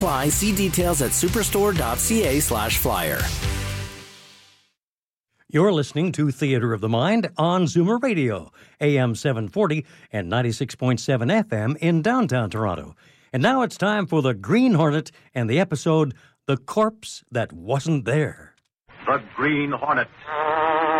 See details at superstore.ca/flyer. You're listening to Theater of the Mind on Zoomer Radio, AM 740 and 96.7 FM in downtown Toronto. And now it's time for the Green Hornet and the episode, The Corpse That Wasn't There. The Green Hornet.